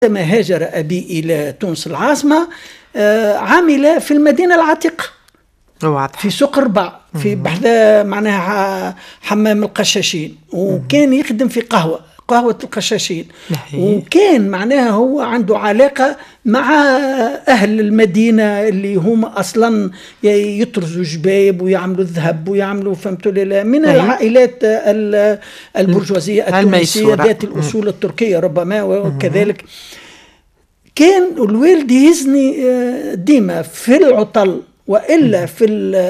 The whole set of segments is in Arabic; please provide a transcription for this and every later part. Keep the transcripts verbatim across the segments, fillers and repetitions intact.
عندما هاجر أبي إلى تونس العاصمة عمل في المدينة العتيقة في سوق ربع في بحذا معناها حمام القشاشين، وكان يخدم في قهوة قهوة القشاشين، وكان معناها هو عنده علاقة مع أهل المدينة اللي هم أصلا يطرزوا جبايب ويعملوا الذهب ويعملوا فهمتوا لي من العائلات البرجوازية التونسية ذات الأصول التركية ربما، وكذلك كان الوالد يهزني ديما في العطل وإلا في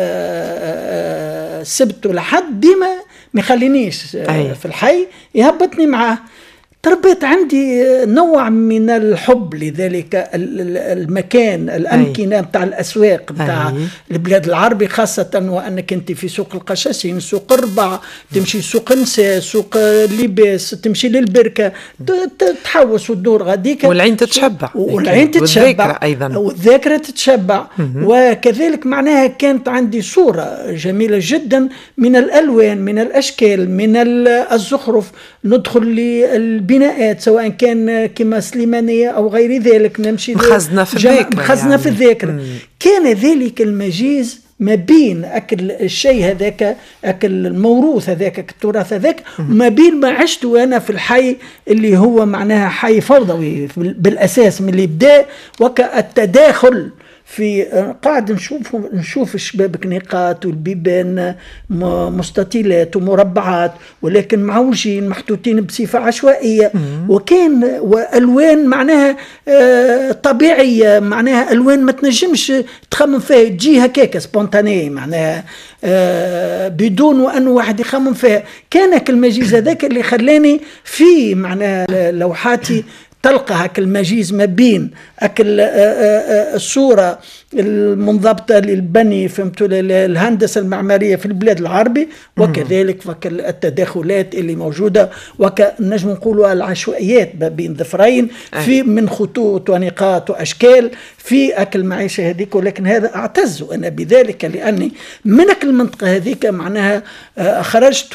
السبت والحد ديما ما يخلينيش في الحي، يهبطني معاه. تربيت عندي نوع من الحب لذلك المكان الأمكنة بتاع الأسواق بتاع البلاد العربي، خاصة وأنك أنت في سوق القشاشين، سوق ربع، تمشي سوق نساء، سوق لباس، تمشي للبركة، تحوس وتدور غاديك والعين تتشبع والعين تتشبع أيضا والذاكرة تتشبع. وكذلك معناها كانت عندي صورة جميلة جدا من الألوان، من الأشكال، من الزخرف. ندخل للبناءات سواء كان كما سليمانية أو غير ذلك، نمشي مخزنة في الذاكرة مخزنة يعني. في الذاكرة كان ذلك المجيز ما بين أكل الشيء هذاك، أكل الموروث هذاك، التراث هذاك، وما بين ما عشت وأنا في الحي اللي هو معناها حي فوضوي بالأساس من الإبداع، وكالتداخل في قاعد نشوف نشوف الشبابك نقاط والبيبان مستطيلات ومربعات، ولكن معوجين محطوطين بصفة عشوائية، وكان والوان معناها طبيعية، معناها الوان ما تنجمش تخمم فيها، تجي هكاك سبونتاني معناها بدون وأن واحد يخمم فيها. كان المجيز هذاك اللي خلاني في معناها لوحاتي تلقى هك المجيز ما بين أكل الصورة المنضبطة للبني فهمتوا الهندسة المعمارية في البلاد العربي، وكذلك التداخلات اللي موجودة وكنجم نقولوا العشوائيات ما بين ظفرين في من خطوط ونقاط وأشكال في أكل المعيشة هذيك. ولكن هذا أعتز أنا بذلك لأني من أكل المنطقة هذيك معناها خرجت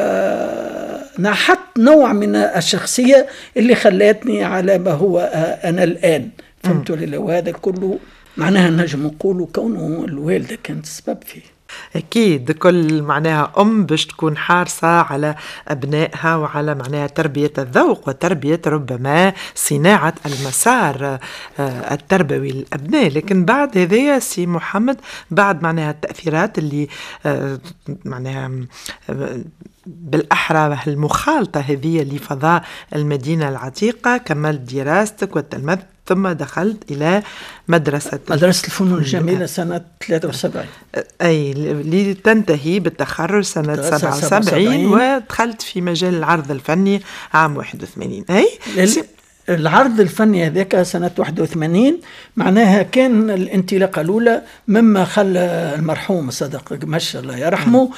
ونحت نوع من الشخصية اللي خلتني على ما هو أنا الآن فهمتوا لي. وهذا كله معناها نجم نقولوا كونه الوالدة كانت السبب فيه. أكيد كل معناها أم باش تكون حارصة على أبنائها وعلى معناها تربية الذوق وتربية ربما صناعة المسار التربوي للأبناء. لكن بعد هذا سي محمد، بعد معناها التأثيرات اللي معناها بالأحرى المخالطة هذه لفضاء المدينة العتيقة، كملت دراستك وتلمذت ثم دخلت إلى مدرسة مدرسة الفنون الجميلة سنة ثلاثة وسبعين، أي لتنتهي بالتخرج سنة سبعة وسبعين، ودخلت في مجال العرض الفني عام واحد وثمانين. أي العرض الفني هذاك سنة واحد وثمانين معناها كان الانطلاقة الأولى مما خلى المرحوم صدق قمش الله يرحمه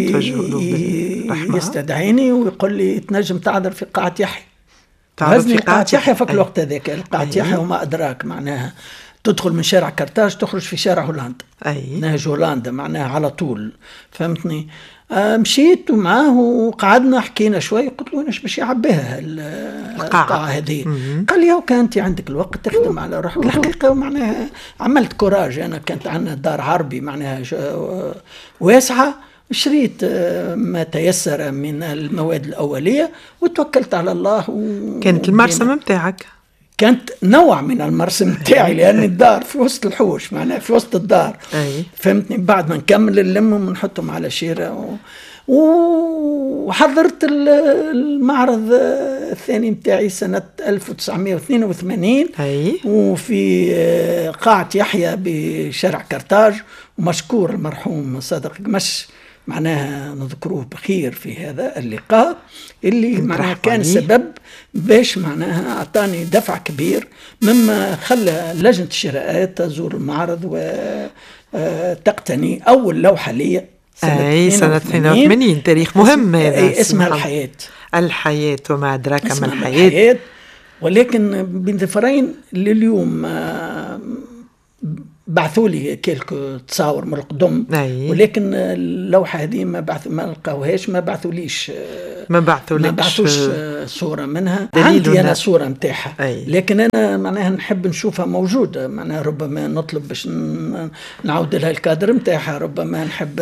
يستدعيني ويقول لي تنجم تعذر في قاعة يحيى. تعرف قاعة يحيى في الوقت هذاك قاعة يحيى وما أدراك، معناها تدخل من شارع كرتاج تخرج في شارع هولندا، نهج هولندا معناها على طول فهمتني. آه مشيت معاه وقعدنا حكينا شوي، قلت له ايش باش يعبيها القاعة هذه؟ قال لي وكانت عندك الوقت تخدم على روحك. الحقيقة معناها عملت كوراج، أنا كانت عندنا دار عربي معناها واسعة، شريت ما تيسر من المواد الأولية وتوكلت على الله. كانت المرسم متاعك؟ كانت نوع من المرسم متاعي لأن الدار في وسط الحوش معناها في وسط الدار أي. فهمتني. بعد ما نكمل نلمهم ونحطهم على شيرة و... وحضرت المعرض الثاني متاعي سنة ألف وتسعمائة واثنين وثمانين أي. وفي قاعة يحيى بشارع كرتاج، ومشكور المرحوم صادق قمش معناها نذكروه بخير في هذا اللقاء اللي معناها كان سبب باش معناها أعطاني دفع كبير مما خلى لجنة الشراءات تزور المعرض وتقتني أول لوحة لي سنة أي سنة اثنين وثمانين. تاريخ مهم هذا اسمها الحياة. الحياة وما أدراك ما الحياة. الحياة. ولكن بين ظفرين لليوم بعثوا لي كيلكو تصاور من القدم، أي. ولكن اللوحه هذه ما بعث ما لقاوهاش، ما بعثوليش ما بعثوليش ما بعثوش صوره منها. عندي انا صوره نتاعها، لكن انا معناها نحب نشوفها موجوده، معناها ربما نطلب باش نعود لها الكادر نتاعها، ربما نحب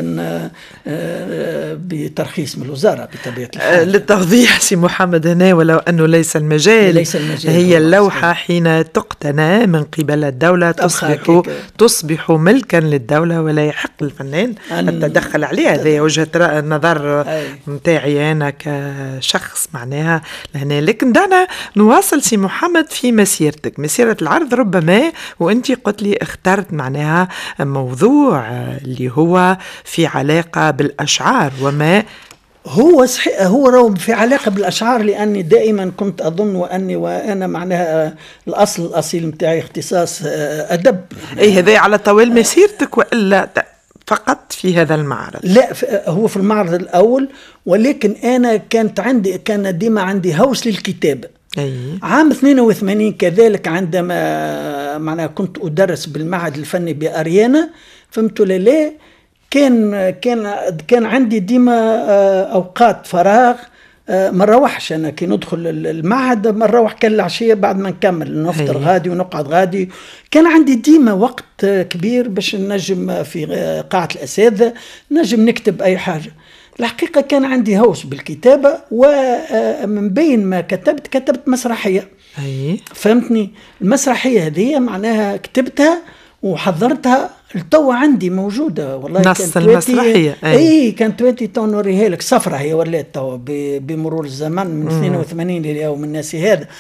بترخيص من الوزاره بطبيعه الحال. للتوضيح سي محمد هنا، ولو انه ليس المجال, ليس المجال هي اللوحه حين تقتنى من قبل الدوله تصبح تصبح ملكا للدوله، ولا يحق الفنان التدخل عليها. هذه وجهه النظر نتاعي انا كشخص معناها لهنا. لكن دعنا نواصل سي محمد في مسيرتك، مسيره العرض. ربما وانت قلت لي اخترت معناها موضوع اللي هو في علاقه بالاشعار، وما هو صحيح هو رو في علاقه بالاشعار، لاني دائما كنت اظن واني وانا معناها الاصل الاصيل نتاعي اختصاص ادب. اي هذا على طوال مسيرتك والا فقط في هذا المعرض؟ لا، هو في المعرض الاول، ولكن انا كانت عندي كان ديما عندي هوس للكتابه. أي. عام اثنين وثمانين كذلك، عندما معناها كنت ادرس بالمعهد الفني باريانا، فهمت لا كان كان كان عندي ديما اوقات فراغ، ما نروحش انا كي ندخل المعهد، ما نروح كان العشيه بعد ما نكمل نفطر غادي ونقعد غادي. كان عندي ديما وقت كبير باش نجم في قاعه الاساتذه نجم نكتب اي حاجه. الحقيقه كان عندي هوس بالكتابه، ومن بين ما كتبت كتبت مسرحيه. أي. فهمتني؟ المسرحيه هذه معناها كتبتها وحضرتها التو عندي موجودة والله. نص المسرحية اي, أي كانت تويتي تو نوريها لك، صفرة هي ولات تو بمرور الزمن من اثنين وثمانين لليوم الناسي هذا.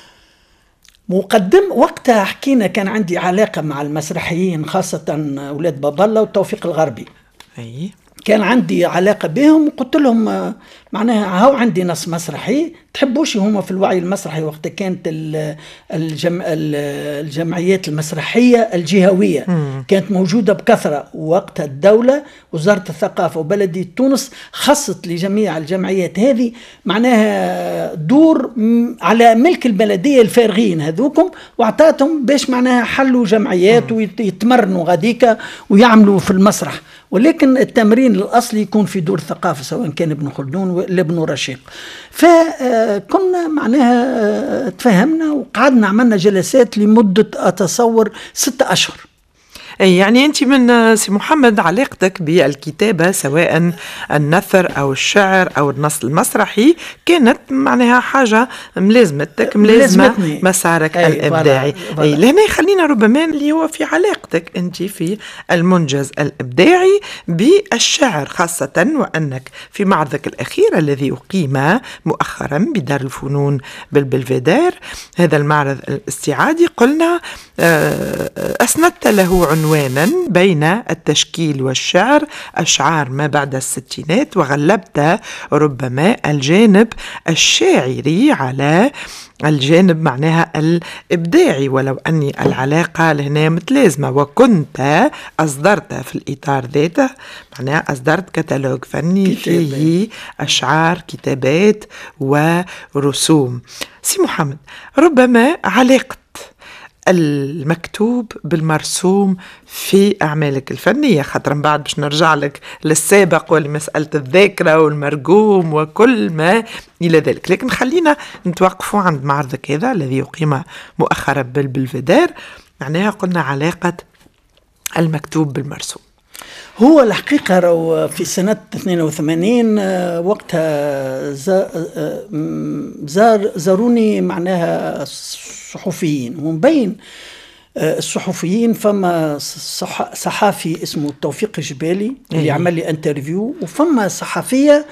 مقدم وقتها حكينا كان عندي علاقة مع المسرحيين، خاصة أولاد باب الله والتوفيق الغربي. أي. كان عندي علاقة بهم، وقلت لهم معناها هاو عندي نص مسرحي تحبوش هما في الوعي المسرحي. وقت كانت الجم... الجمعيات المسرحية الجهوية مم. كانت موجودة بكثرة، ووقت الدولة وزارة الثقافة وبلدية تونس خصت لجميع الجمعيات هذه معناها دور على ملك البلدية الفارغين هذوكم، واعطاتهم باش معناها حلوا جمعيات مم. ويتمرنوا غاديكا ويعملوا في المسرح. ولكن التمرين الأصلي يكون في دور الثقافة، سواء كان ابن خلدون ولا ابن رشيق. فكنا معناها تفهمنا وقعدنا عملنا جلسات لمدة أتصور ستة أشهر. أي يعني أنت من سي محمد علاقتك بالكتابة سواء النثر أو الشعر أو النص المسرحي كانت معناها حاجة ملازمتك، ملازمة مسارك أي الإبداعي. فلا. أي لهنا خلينا ربما اللي هو في علاقتك أنت في المنجز الإبداعي بالشعر، خاصة وأنك في معرضك الأخير الذي أقيم مؤخرا بدار الفنون بالبلفيدير، هذا المعرض الاستعادي، قلنا أسندت له عنوانا بين التشكيل والشعر، أشعار ما بعد الستينات، وغلبت ربما الجانب الشاعري على الجانب معناها الإبداعي، ولو أني العلاقة لهنا متلازمة. وكنت أصدرت في الإطار ذاته معناها أصدرت كتالوج فني فيه أشعار، كتابات ورسوم. سي محمد، ربما علاقة المكتوب بالمرسوم في أعمالك الفنية، خاطر من بعد باش نرجع لك للسابق ولمسألة الذاكرة والمرجوم وكل ما إلى ذلك، لكن خلينا نتوقفوا عند معرضك هذا الذي يقيم مؤخرا بالبلفيدير. معناها قلنا علاقة المكتوب بالمرسوم. هو الحقيقة في سنة اثنين وثمانين وقتها زار زاروني معناها صحفيين، ومن بين الصحفيين فما صحافي اسمه توفيق جبالي اللي أيه. عمل لي انترفيو، وفما صحفية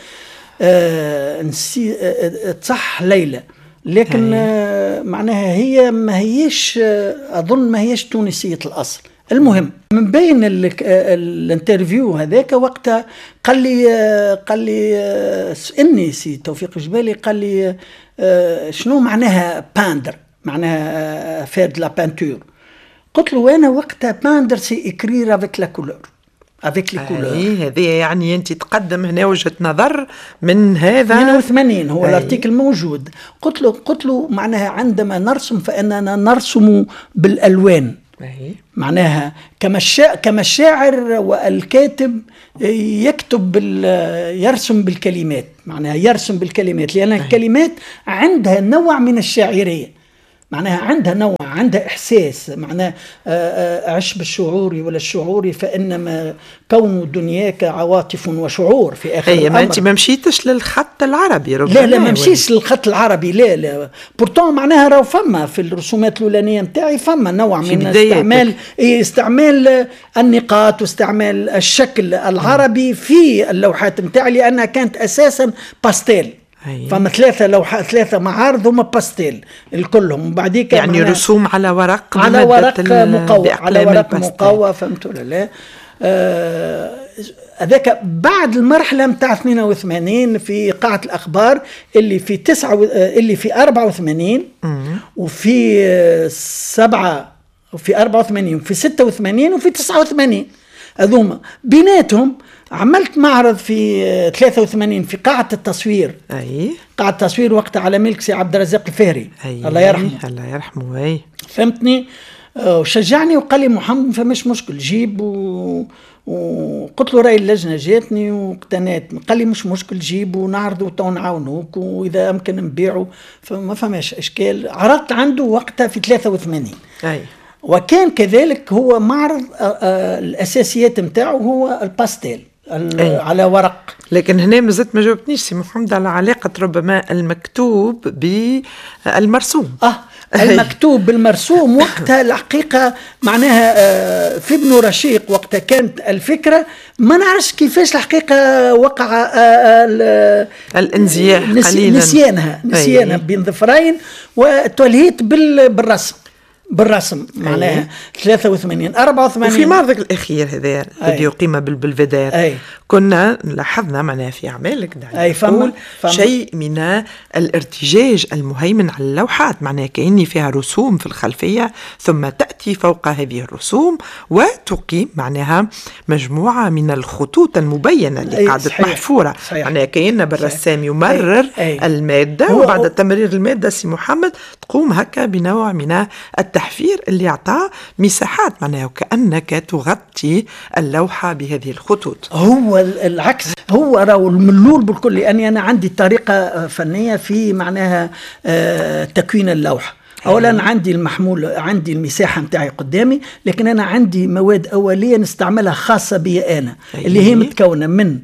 تصح ليلى، لكن أيه. معناها هي ما هيش أظن ما هيش تونسية الأصل. المهم من بين الانترفيو هذاك وقتها قال لي قال لي سألني سي توفيق جبالي، قال لي شنو معناها باندر، معناها فاد لا بانتور. قلت له انا وقتها باندر سي اكرير افيك لا كولور افيك لي كولور. اي هذه يعني انت تقدم هنا وجهة نظر من هذا اثنين وثمانين هو الارتيكل موجود. قلت له قلت له معناها عندما نرسم فاننا نرسم بالالوان، أي. معناها كما كما الشاعر والكاتب يكتب بال يرسم بالكلمات، معناها يرسم بالكلمات، لأن الكلمات عندها نوع من الشاعرية، معناها عندها نوع، عندها إحساس، معناها أعش بالشعور ولا الشعور فإنما كون دنياك عواطف وشعور في آخر الأمر. أي ما أنت ما مشيتش للخط العربي ربما. لا لا ما مشيش للخط العربي، لا لا بورتون معناها راهو فما في الرسومات الأولانية متاعي فما نوع من استعمال استعمال النقاط واستعمال الشكل العربي في اللوحات متاعي، لأنها كانت أساسا باستيل. أيه. فما ثلاثة لوحات ثلاثة معارض هما باستيل الكلهم، وبعديك يعني رسوم على ورق على ورق مقوى على ورق مقوى، فهمت ولا لا؟ هذاك آه بعد المرحلة متاع اثنين وثمانين في قاعة الأخبار اللي في تسعة و... اللي في أربعة وثمانين وفي سبعة وفي أربعة وثمانين وفي ستة وثمانين وفي تسعة وثمانين، هذوما بيناتهم عملت معرض في ثلاثة وثمانين في قاعة التصوير. أي قاعة التصوير وقتها على ملك سي عبد الرزاق الفهري. أي. الله يرحمه الله يرحمه. أي فهمتني، وشجعني وقال لي محمد فماش مشكل جيب و... وقلت له راي اللجنة جاتني واقتنيت، قال لي مش مشكل جيب ونعرضه وتو نعاونوك وإذا أمكن نبيعه، فما فماش إشكال. عرضت عنده وقتها في ثلاثة وثمانين. أي. وكان كذلك هو معرض الأساسيات متاعه هو الباستيل على ورق. لكن هنا مازلت ما جاوبتنيش سي محمد على علاقة ربما المكتوب بالمرسوم. اه المكتوب بالمرسوم وقتها الحقيقة معناها في ابن رشيق وقتها كانت الفكرة، ما نعرفش كيفاش الحقيقة وقع الانزياح قليلا، نسيانها نسيانها بين ظفرين وتولهيت بالرسم بالرسم معناها ثلاثة وثمانين أربعة وثمانين. وفي معرضك الأخير هذا الذي يقيم بالبلفدير كنا لاحظنا معناها في أعمالك أي فما شيء من الارتجاج المهيمن على اللوحات، معناها كأني فيها رسوم في الخلفية ثم تأتي فوق هذه الرسوم وتقيم معناها مجموعة من الخطوط المبينة اللي قاعدة محفورة، معناها كأن بالرسام يمرر أي. المادة وبعد تمرير المادة سي محمد تقوم هكا بنوع من التحفير اللي يعطى مساحات، معناها وكأنك تغطي اللوحة بهذه الخطوط. هو العكس، هو راهو الملول بالكل، لأني أنا عندي طريقة فنية في معناها تكوين اللوحة. أولا عندي المحمول، عندي المساحة متاعي قدامي، لكن أنا عندي مواد أولية نستعملها خاصة بي أنا أيه. اللي هي متكونة من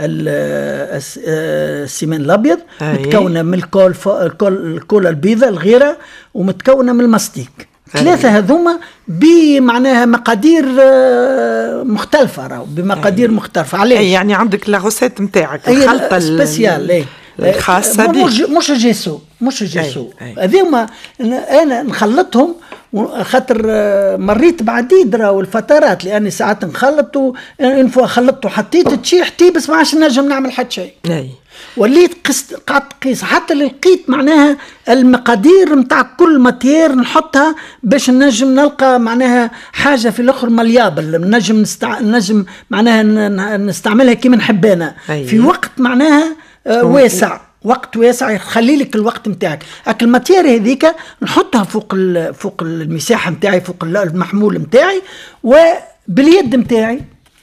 السيمان الأبيض أيه. متكونة من الكول, الكول البيضاء الغيرة، ومتكونة من الماستيك. ثلاثة هذوما بمعناها مقادير مختلفة، راهو بمقادير أيه. مختلفة. علاش؟ يعني عندك لاغوسيت متاعك الخلطة سبيسيال الخاصة بك، مش مش جيسو مش جيسو هذوما أنا نخلطهم، خاطر مريت بعديد راهو الفترات، لأني ساعات نخلط وإنفو خلطت وحطيت تشيح تيبس ما عادش نجم نعمل حتى شيء. وليت قست قعدت قيس حتى اللي لقيت معناها المقادير متاع كل ماتير نحطها باش نجم نلقى معناها حاجه في الاخر مليابل، نجم نستع... نجم معناها نستعملها كيما نحب انا في وقت معناها آه واسع، وقت واسع يخلي لك الوقت نتاعك. اكل الماتير هذيك نحطها فوق ال... فوق المساحه نتاعي، فوق المحمول نتاعي، وباليد نتاعي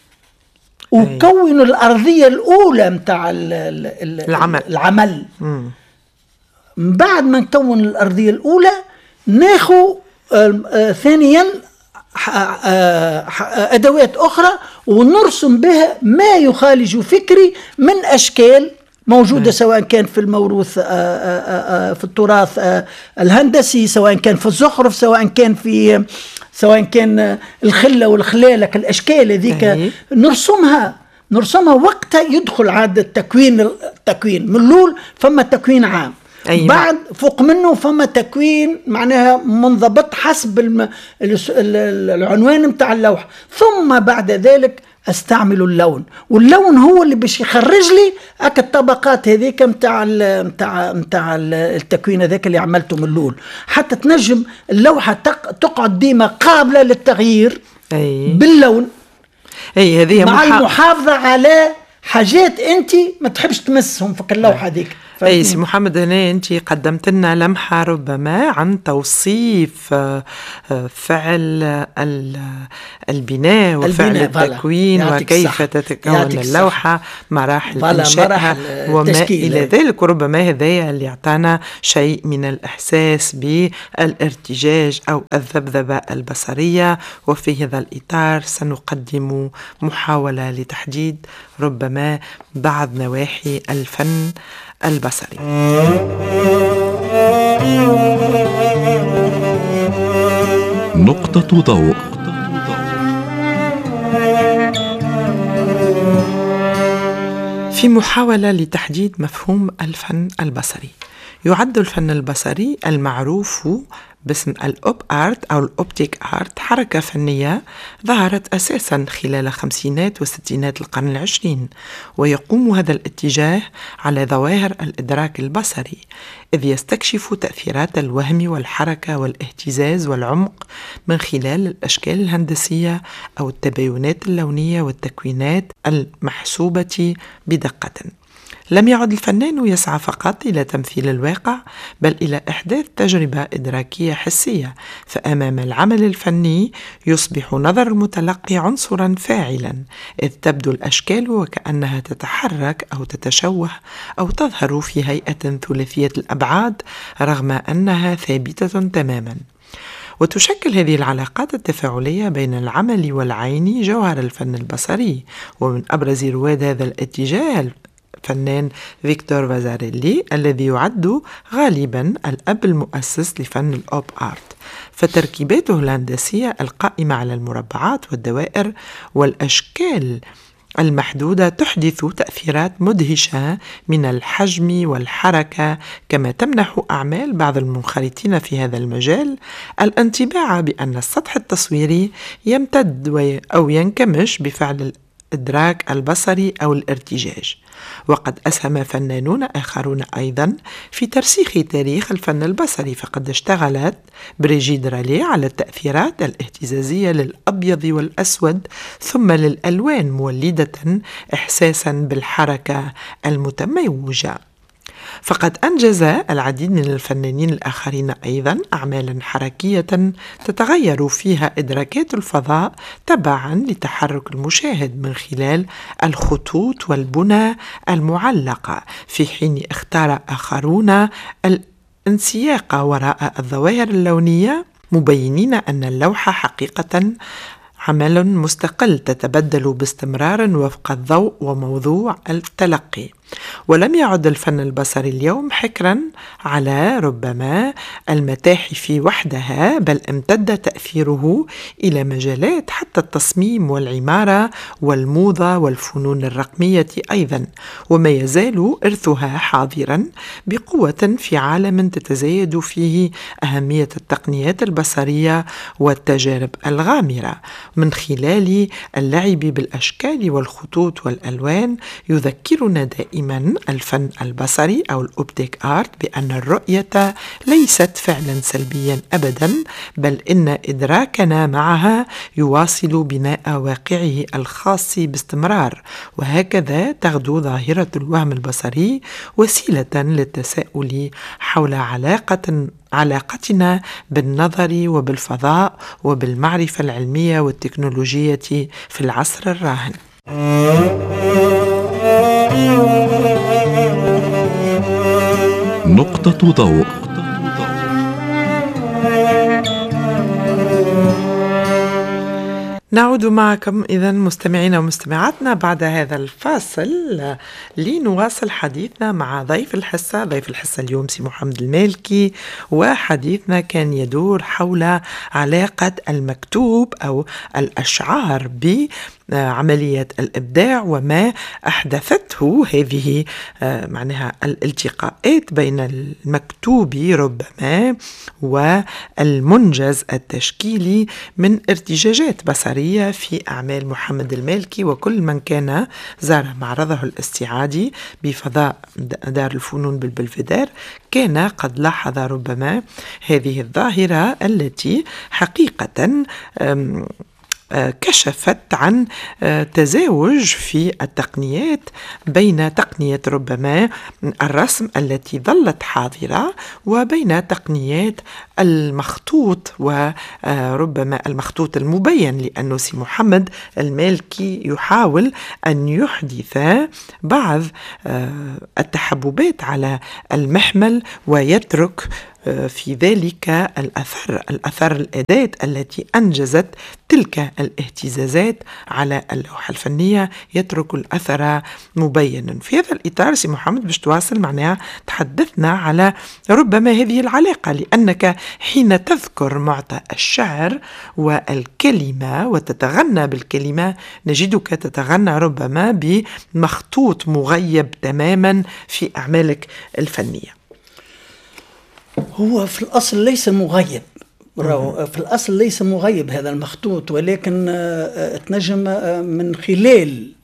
وكونوا الأرضية الأولى متاع العمل, العمل. من بعد ما نكون الأرضية الأولى ناخو آه ثانيا آه أدوات أخرى ونرسم بها ما يخالج فكري من أشكال موجودة، سواء كان في الموروث آآ آآ في التراث الهندسي، سواء كان في الزخرف، سواء كان في سواء كان الخلة والخلالة، الأشكال هذيك نرسمها نرسمها وقتها يدخل عاد التكوين. التكوين من الأول فما تكوين عام، أيوة. بعد فوق منه فما تكوين معناها منضبط حسب الم... العنوان متاع اللوحة، ثم بعد ذلك استعمل اللون، واللون هو اللي باش يخرج لي هكا الطبقات هذيك متاع متاع متاع التكوين هذاك اللي عملته من الاول، حتى تنجم اللوحه تقعد ديما قابله للتغيير أي. باللون اي هذه مع محا... المحافظه على حاجات انت ما تحبش تمسهم في اللوحه هذيك. أي سي محمد، هنا أنت قدمت لنا لمحة ربما عن توصيف فعل البناء وفعل التكوين وكيف تتكون اللوحة، مراحل إنشائها وما إلى ذلك. وربما هذا اللي يعطانا شيء من الإحساس بالارتجاج أو الذبذبة البصرية. وفي هذا الإطار سنقدم محاولة لتحديد ربما بعض نواحي الفن البصري. نقطة ضوء. في محاولة لتحديد مفهوم الفن البصري، يعد الفن البصري المعروف باسم الأوب آرت أو الأوبتيك آرت حركة فنية ظهرت أساساً خلال خمسينات وستينات القرن العشرين، ويقوم هذا الاتجاه على ظواهر الإدراك البصري، إذ يستكشف تأثيرات الوهم والحركة والاهتزاز والعمق من خلال الأشكال الهندسية أو التباينات اللونية والتكوينات المحسوبة بدقة. لم يعد الفنان يسعى فقط إلى تمثيل الواقع، بل إلى إحداث تجربة إدراكية حسية، فأمام العمل الفني يصبح نظر المتلقي عنصرا فاعلا، إذ تبدو الأشكال وكأنها تتحرك أو تتشوه أو تظهر في هيئة ثلاثية الأبعاد رغم أنها ثابتة تماما. وتشكل هذه العلاقات التفاعلية بين العمل والعين جوهر الفن البصري. ومن أبرز رواد هذا الاتجاه فنان فيكتور فازاريلي الذي يعد غالبا الأب المؤسس لفن الأوب آرت، فتركيباته الهندسية القائمة على المربعات والدوائر والأشكال المحدودة تحدث تأثيرات مدهشة من الحجم والحركة، كما تمنح أعمال بعض المنخرطين في هذا المجال الانطباع بأن السطح التصويري يمتد أو ينكمش بفعل الإدراك البصري أو الارتجاج. وقد أسهم فنانون آخرون أيضا في ترسيخ تاريخ الفن البصري، فقد اشتغلت بريجيد رالي على التأثيرات الاهتزازية للأبيض والأسود ثم للألوان، مولدة إحساسا بالحركة المتموجة. فقد أنجز العديد من الفنانين الآخرين أيضا أعمالا حركية تتغير فيها إدراكات الفضاء تبعا لتحرك المشاهد من خلال الخطوط والبنى المعلقة، في حين اختار آخرون الانسياق وراء الظواهر اللونية، مبينين أن اللوحة حقيقة عمل مستقل تتبدل باستمرار وفق الضوء وموضوع التلقي. ولم يعد الفن البصري اليوم حكرا على ربما المتاحف وحدها، بل امتد تأثيره إلى مجالات حتى التصميم والعمارة والموضة والفنون الرقمية أيضا، وما يزال إرثها حاضرا بقوة في عالم تتزايد فيه أهمية التقنيات البصرية والتجارب الغامرة. من خلال اللعب بالأشكال والخطوط والألوان يذكرنا دائما الفن البصري أو الأوبتيك آرت بأن الرؤية ليست فعلا سلبيا أبدا، بل إن إدراكنا معها يواصل بناء واقعه الخاص باستمرار. وهكذا تغدو ظاهرة الوهم البصري وسيلة للتساؤل حول علاقة علاقتنا بالنظر وبالفضاء وبالمعرفة العلمية والتكنولوجية في العصر الراهن. نقطة ضوء. نعود معكم إذن مستمعينا ومستمعاتنا بعد هذا الفاصل لنواصل حديثنا مع ضيف الحصة. ضيف الحصة اليوم سي محمد المالكي، وحديثنا كان يدور حول علاقة المكتوب أو الأشعار بعملية الإبداع وما أحدثته هذه معناها الالتقاءات بين المكتوب ربما والمنجز التشكيلي من ارتجاجات بصرية في أعمال محمد المالكي. وكل من كان زار معرضه الاستعادي بفضاء دار الفنون بالبلفدار كان قد لاحظ ربما هذه الظاهرة التي حقيقة كشفت عن تزاوج في التقنيات بين تقنية ربما الرسم التي ظلت حاضرة وبين تقنيات المخطوط وربما المخطوط المبين، لأنه سي محمد المالكي يحاول أن يحدث بعض التحببات على المحمل ويترك في ذلك الأثر الأثر الأداة التي أنجزت تلك الاهتزازات على اللوحة الفنية، يترك الأثر مبينا. في هذا الإطار سي محمد باش تواصل معناها تحدثنا على ربما هذه العلاقة، لأنك حين تذكر معطى الشعر والكلمة وتتغنى بالكلمة نجدك تتغنى ربما بمخطوط مغيب تماما في أعمالك الفنية. هو في الأصل ليس مغيب، في الأصل ليس مغيب هذا المخطوط، ولكن تنجم من خلال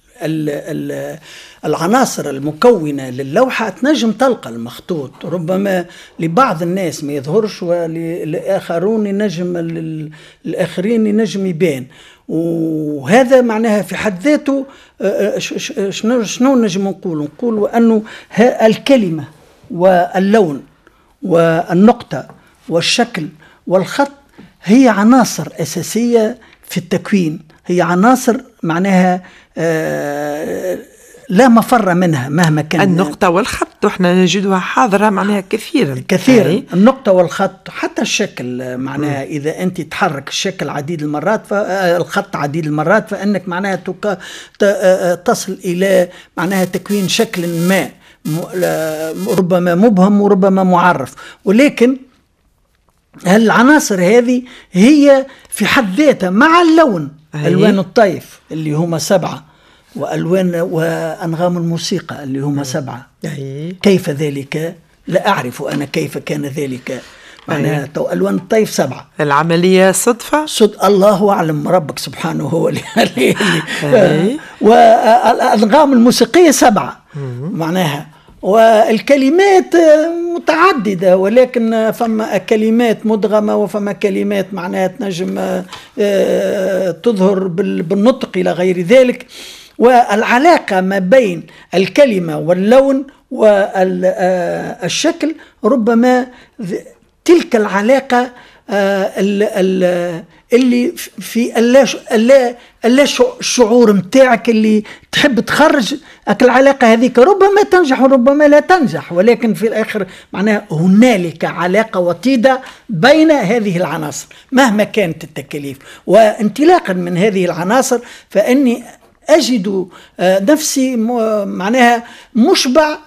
العناصر المكونة للوحة تنجم تلقى المخطوط، ربما لبعض الناس ما يظهرش وللآخرون ينجم الآخرين ينجم يبان، وهذا معناها في حد ذاته شنو نجم نقول نقول أنه الكلمة واللون والنقطة والشكل والخط هي عناصر أساسية في التكوين، هي عناصر معناها لا مفر منها مهما كان. النقطة والخط احنا نجدها حاضرة معناها كثيرا كثيرا يعني. النقطة والخط حتى الشكل معناها م. إذا أنت تحرك الشكل عديد المرات فالخط عديد المرات فإنك معناها تصل إلى معناها تكوين شكل ما ربما مبهم وربما معرف، ولكن العناصر هذه هي في حد ذاتها مع اللون أيه. ألوان الطيف اللي هما سبعة، وألوان وأنغام الموسيقى اللي هما سبعة أيه. كيف ذلك؟ لا أعرف أنا كيف كان ذلك، معناها أيه. ألوان الطيف سبعة. العملية صدفة؟ صد الله أعلم، ربك سبحانه هو اللي أيه. والأنغام الموسيقية سبعة معناها، والكلمات متعددة، ولكن فما كلمات مدغمة وفما كلمات معناها تنجم تظهر بالنطق إلى غير ذلك. والعلاقة ما بين الكلمة واللون والشكل ربما تلك العلاقة اللي في الشعور متاعك اللي تحب تخرج العلاقة هذيك، ربما تنجح وربما لا تنجح، ولكن في الآخر معناها هنالك علاقة وطيدة بين هذه العناصر مهما كانت التكاليف. وانطلاقا من هذه العناصر فإني أجد نفسي معناها مشبع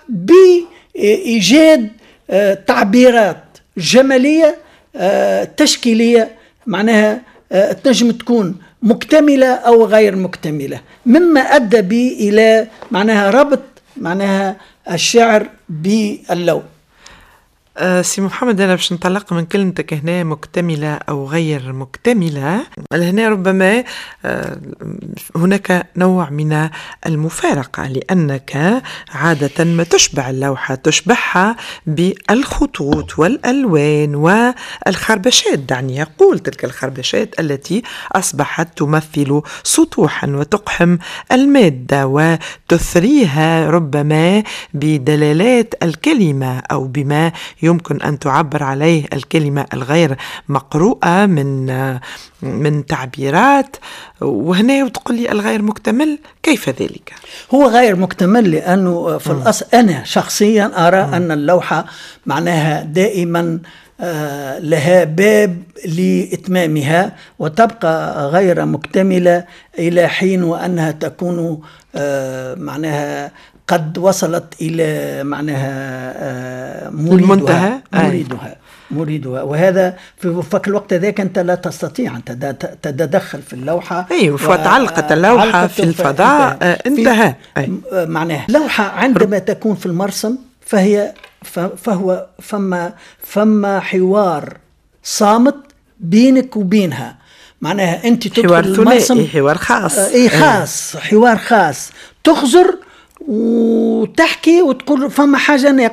بإيجاد تعبيرات جمالية تشكيلية معناها تنجم تكون مكتملة أو غير مكتملة، مما أدى بي إلى معناها ربط معناها الشعر باللون. أه سي محمد، أنا باش نطلق من كلمتك هنا مكتملة أو غير مكتملة، هنا ربما أه هناك نوع من المفارقة، لأنك عادة ما تشبع اللوحة تشبعها بالخطوط والألوان والخربشات، دعني يقول تلك الخربشات التي أصبحت تمثل سطوحا وتقحم المادة وتثريها ربما بدلالات الكلمة أو بما يمكن أن تعبر عليه الكلمة الغير مقروءة من من تعبيرات. وهنا تقول لي الغير مكتمل، كيف ذلك؟ هو غير مكتمل لأنه في الأصل أنا شخصيا أرى م. أن اللوحة معناها دائما لها باب لإتمامها وتبقى غير مكتملة إلى حين وأنها تكون معناها قد وصلت إلى معناها مريدها مريدها مريدها وهذا في فك الوقت ذاك أنت لا تستطيع أن تتدخل في اللوحة. أي فتعلقت اللوحة في الفضاء انتهى. معناها لوحة عندما تكون في المرسم فهي فهو فما فما حوار صامت بينك وبينها، معناها أنت تدخل المرسم حوار خاص أي خاص أي. حوار خاص تخزر وتحكي وتقول فما حاجة ناقصة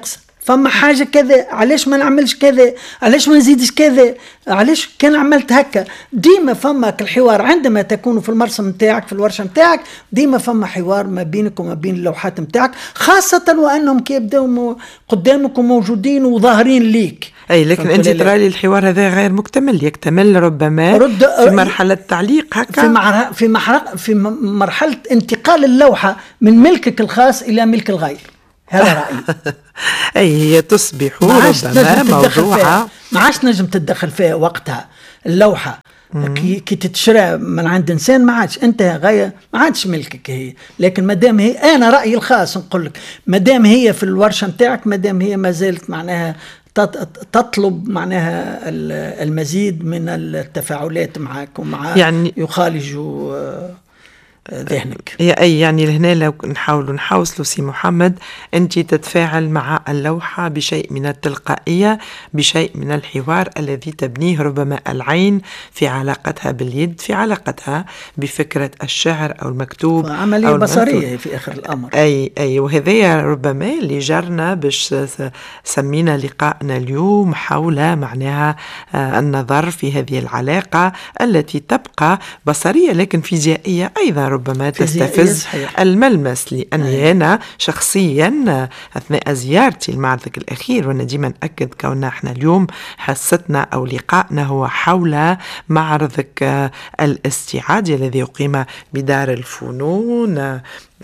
فما حاجة كذا، علاش ما نعملش كذا، علاش ما نزيدش كذا، علاش كان عملت هكا. ديما فما الحوار عندما تكون في المرسم نتاعك في الورشة نتاعك، ديما فما حوار ما بينك وما بين اللوحات نتاعك، خاصة وأنهم كي يبداو قدامك وموجودين وظاهرين ليك. أي لكن أنت ترى لي الحوار هذا غير مكتمل، يكتمل ربما في مرحلة تعليق هكا، في مرحلة في مرحلة في مرحلة انتقال اللوحة من ملكك الخاص إلى ملك الغير. هذا رأيي. أي هي تصبح ربما موضوعة ما عادش نجم تتدخل فيها وقتها. اللوحة كي, كي تتشرى من عند إنسان ما عادش أنت غاية، ما عادش ملكك هي. لكن مادام هي، أنا رأيي الخاص نقول لك، مادام هي في الورشة نتاعك، مادام هي ما زالت معناها تطلب معناها المزيد من التفاعلات معك ومع يعني يخالجوا ذهنك. أي يعني لهنا لو نحاول نحاوصلوا سي محمد، أنت تتفاعل مع اللوحة بشيء من التلقائية، بشيء من الحوار الذي تبنيه ربما العين في علاقتها باليد، في علاقتها بفكرة الشعر أو المكتوب، عملية بصرية في آخر الأمر. أي أي وهذا ربما اللي جرنا باش سمينا لقائنا اليوم حول معناها النظر في هذه العلاقة التي تبقى بصرية لكن فيزيائية أيضا ربما تستفز الملمس. لأني أنا شخصيا أثناء زيارتي لمعرضك الأخير، وأنا ديما أكد كوننا احنا اليوم حصتنا أو لقائنا هو حول معرضك الاستعادي الذي يقيم بدار الفنون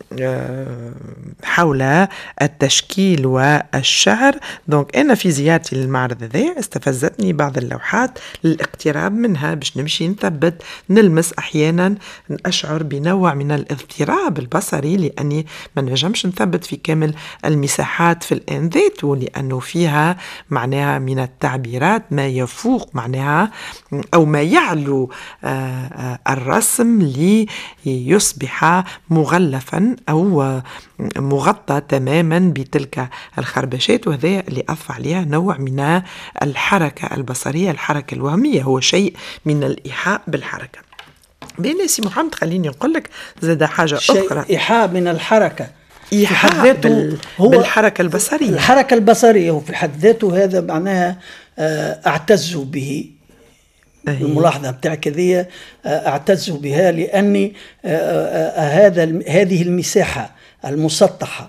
حول التشكيل والشعر. دونك أنا في زيارتي للمعرض هذا استفزتني بعض اللوحات للاقتراب منها باش نمشي نثبت نلمس، أحيانا أشعر بنوع من الاضطراب البصري لأني ما نجمش نثبت في كامل المساحات في الآن ذاته، لأنه فيها معناها من التعبيرات ما يفوق معناها أو ما يعلو الرسم ليصبح مغلفا أو مغطى تماما بتلك الخربشات. وهذا اللي أضف عليها نوع من الحركة البصرية، الحركة الوهمية، هو شيء من الإيحاء بالحركة. بين سي محمد خليني نقول لك زاد حاجة أخرى، إيحاء من الحركة، إيحاء بال... هو بالحركة البصرية. الحركة البصرية وفي حد ذاته هذا معناها أعتز به. الملاحظة بتاعك هذه أعتز بها، لأني هذا هذه المساحة المسطحة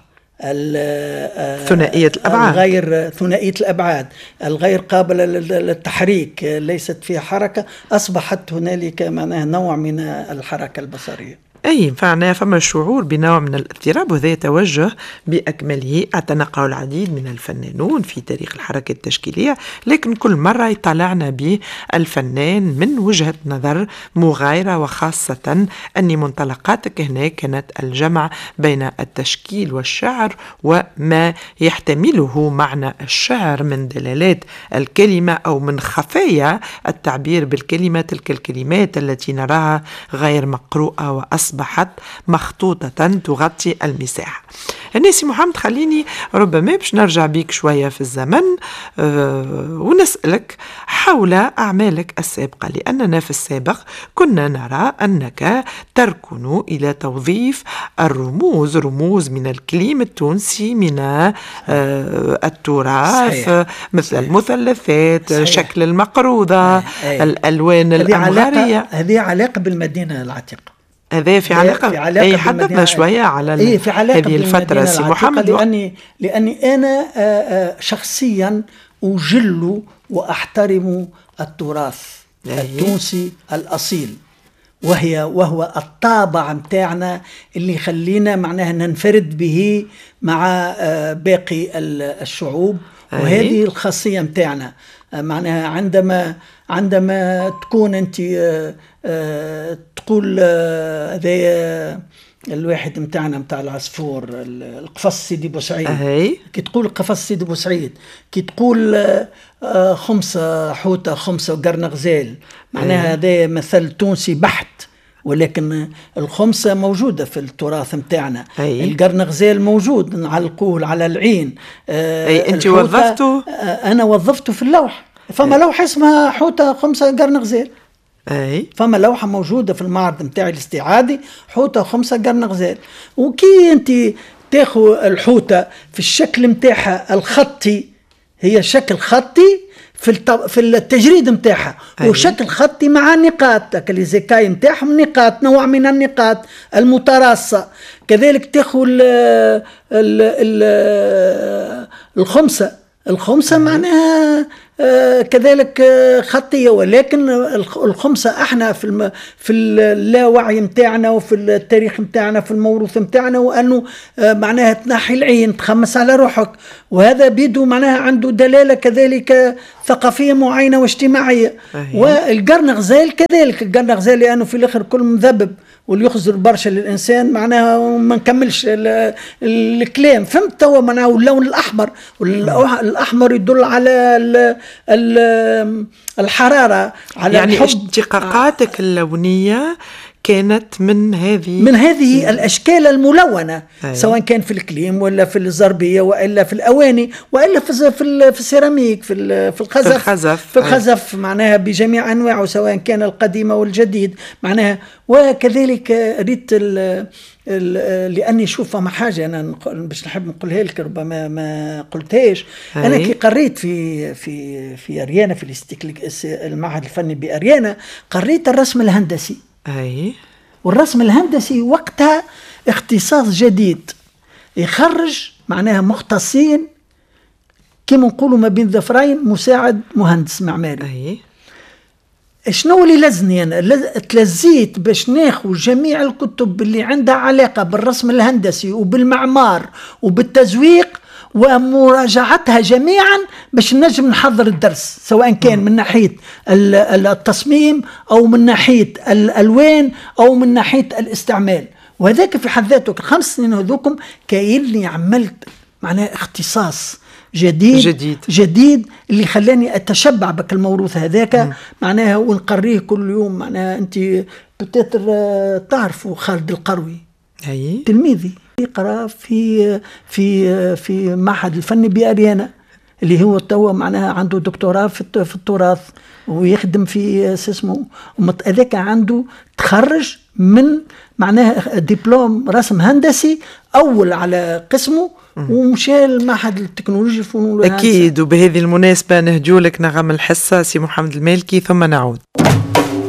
ثنائية الأبعاد، الغير ثنائية الأبعاد، الغير قابلة للتحريك، ليست فيها حركة، أصبحت هنالك معناها نوع من الحركة البصرية. أي معناها فما شعور بنوع من الاضطراب، وهذا يتوجه بأكمله. اعتنقه العديد من الفنانون في تاريخ الحركة التشكيلية، لكن كل مرة يطلعنا بالفنان من وجهة نظر مغايرة، وخاصة أن منطلقاتك هنا كانت الجمع بين التشكيل والشعر وما يحتمله معنى الشعر من دلالات الكلمة أو من خفايا التعبير بالكلمة، تلك الكلمات التي نراها غير مقروءة وأصبحت أصبحت مخطوطة تغطي المساحة. الناس محمد خليني ربما باش نرجع بيك شوية في الزمن أه ونسألك حول أعمالك السابقة، لأننا في السابق كنا نرى أنك تركن إلى توظيف الرموز، رموز من الكليم التونسي، من أه التراث، صحيح. مثل صحيح. المثلثات، صحيح. شكل المقروضة، صحيح. الألوان الأمغارية. هذه علاقة بالمدينة العتيقة. هذا في علاقة, في علاقة أي حدثنا شوية على أي في علاقة هذه الفترة سي محمد. لأني, لأني أنا شخصيا أجل وأحترم التراث أيه. التونسي الأصيل، وهي وهو الطابع متاعنا اللي خلينا معناها ننفرد به مع باقي الشعوب أيه. وهذه الخاصية متاعنا معناها عندما عندما تكون أنت أه تقول هذا الواحد متاعنا متاع العصفور القفص سيدي بوسعيد أهي. كي تقول قفص سيدي بوسعيد، كي تقول أه خمسة حوتة خمسة وقرن غزال، معناها هذا مثل تونسي بحت، ولكن الخمسة موجودة في التراث متاعنا، القرن غزال موجود نعلقوه على العين. أه أي أنت وظفته؟ أه أنا وظفته في اللوح، فما لوحة اسمها حوتة خمسة قرن غزال. أي. فما لوحة موجودة في المعرض متاعي الاستعادي، حوتة خمسة قرن غزال. وكي أنت تاخذ الحوتة في الشكل متاعها الخطي، هي شكل خطي في في التجريد متاعها، وشكل خطي مع نقاط اللي زكاي متاعهم نقاط، نوع من النقاط المتراصة. كذلك تاخذ الخمسة، الخمسة معناها آه كذلك آه خطية، ولكن الخمسة احنا في الم في اللاوعي متاعنا وفي التاريخ متاعنا في الموروث متاعنا، وانه آه معناها تنحي العين، تخمس على روحك، وهذا بيدو معناها عنده دلالة كذلك ثقافية معينة واجتماعية. أيه. والقرن غزال كذلك، القرن غزال لأنه في الآخر كل مذبب واللي يخزر برشا للإنسان معناها ما نكملش الكلام. فهمت توا معناها اللون الأحمر، والأحمر يدل على ال ال الحرارة، على يعني الحب. اشتقاقاتك اللونية كانت من هذه من هذه الأشكال الملونة. أيه. سواء كان في الكليم ولا في الزربية وإلا في الأواني وإلا في في في السيراميك في في الخزف في الخزف, في الخزف. أيه. معناها بجميع أنواعه سواء كان القديم والجديد معناها. وكذلك ريت لأني شوف ما حاجة أنا باش نحب نقولها لك ربما ما قلتهاش. أيه. أنا كي قريت في في في أريانا في المعهد الفني بأريانا قريت الرسم الهندسي. أي. والرسم الهندسي وقتها اختصاص جديد يخرج معناها مختصين كما نقولوا ما بين ظفرين مساعد مهندس معماري. أي. شنو اللي لزني أنا؟ تلزيت باش ناخذ جميع الكتب اللي عندها علاقة بالرسم الهندسي وبالمعمار وبالتزويق ومراجعتها جميعا باش نجم نحضر الدرس، سواء كان من ناحية التصميم أو من ناحية الألوان أو من ناحية الاستعمال. وهذاك في حد ذاته الخمس سنين هذوكم كايني عملت معناه اختصاص جديد جديد, جديد اللي خلاني أتشبع بك الموروث هذاك معناها ونقريه كل يوم. معناها أنت بتتر تعرفوا خالد القروي. أي. تلميذي يقرأ في في في معهد الفني بأريانا اللي هو توا معناها عنده دكتوراه في في التراث ويخدم في اسمه هذاك عنده تخرج من معناها دبلوم رسم هندسي أول على قسمه ومشى المعهد التكنولوجي الفنون أكيد. وبهذه المناسبة نهجولك نغم الحصة سي محمد المالكي ثم نعود.